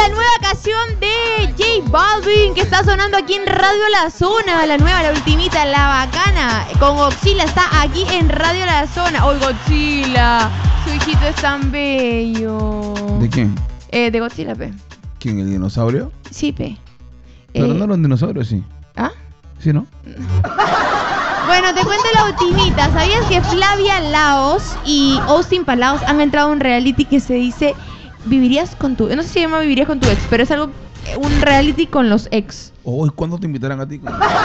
la nueva canción de J Balvin que está sonando aquí en Radio La Zona. La nueva, la ultimita, la bacana. Con Godzilla está aquí en Radio La Zona. ¡Oh, Godzilla! Su hijito es tan bello. ¿De quién? De Godzilla, pe. ¿Quién? ¿El dinosaurio? Sí, pe. Pero no era un dinosaurio, sí. ¿Ah? ¿Sí, no? Bueno, te cuento la ultimita. ¿Sabías que Flavia Laos y Austin Palaos han entrado a un reality que se dice ¿Vivirías con tu...? No sé si se llama Vivirías con tu ex, pero es algo... Un reality con los ex. Oh, ¿y cuándo te invitarán a ti?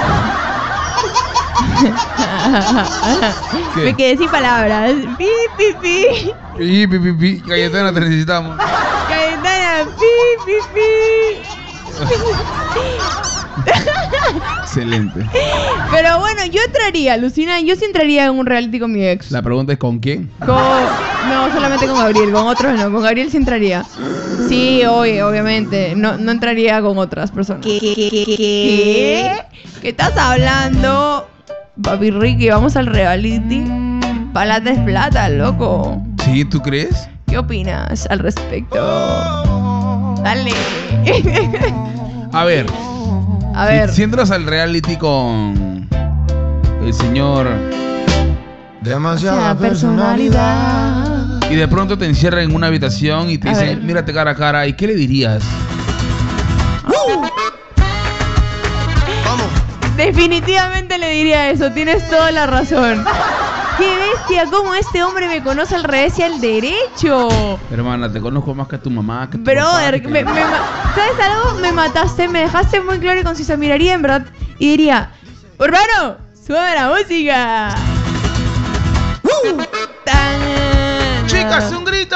Me quedé sin palabras. Pi, pi, pi. Pi, pi, pi, pi. Cayetana, te necesitamos. Cayetana, pi, pi, pi. Excelente. Pero bueno, yo entraría, Lucina, yo sí entraría en un reality con mi ex. La pregunta es ¿con quién? No, solamente con Gabriel, con otros no, con Gabriel sí entraría. Sí, obviamente, no entraría con otras personas. ¿Qué estás hablando? Papi Ricky, vamos al reality. Plata es plata, loco. ¿Sí? ¿Tú crees? ¿Qué opinas al respecto? Dale. A ver. Si entras al reality con el señor demasiada personalidad y de pronto te encierran en una habitación y te dicen, mírate cara a cara, ¿y qué le dirías? Vamos. Definitivamente le diría eso, tienes toda la razón. ¡Qué bestia! ¿Cómo este hombre me conoce al revés y al derecho? Hermana, te conozco más que a tu mamá, que a tu Brother, papá, ¿sabes algo? Me mataste, me dejaste muy claro y conciso. Miraría en verdad y diría, urbano, sube la música. ¡Chicas, un grito!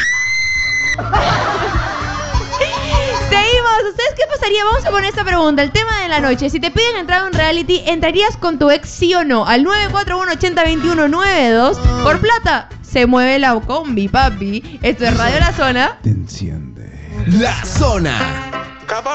Seguimos. ¿Ustedes qué pasaría? Vamos a poner esta pregunta. El tema de la noche. Si te piden entrar a un reality, ¿entrarías con tu ex sí o no? Al 941-8021-92. Por plata, se mueve la combi, papi. Esto es Radio La Zona. Te enciende. La Zona.